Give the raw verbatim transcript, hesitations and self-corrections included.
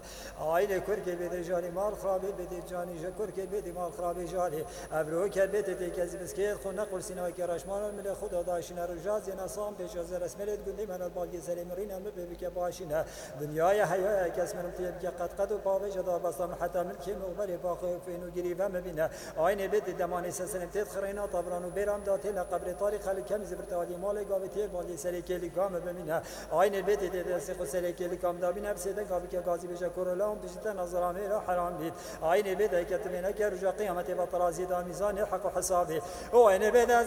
آینه کرک بده جانی مال خرابی بده جانی جکرک بده مال خرابی جانی ابرو که بده تی کسی بسکیت خون نقل سینای کرشمان مل خدا داشتن رجاز نسام پیش از رسمت گندی من الباقی سری مرین هم ببی که باشینه دنیای حیای کس من تیب که قد قد و پاوی جدا بستم حتی ملکی مقبل باقی فینو گری و مبینه آینه بده دمانی سسنم تید خرینا طبرانو بیرام داتی لقبر تاریخ خالی کمی زبرت عادی مال گاوی تیر باقی سری کلی گام ببینه آینه بده ده سخو سری کلی گام دابینه بسیده گاوی که گازی بشه کورلام بجت نظرامی را حرام بید آینه بده که تمنه که رجا قیامت با ترازی دا میزان حق و حسابی و آینه بده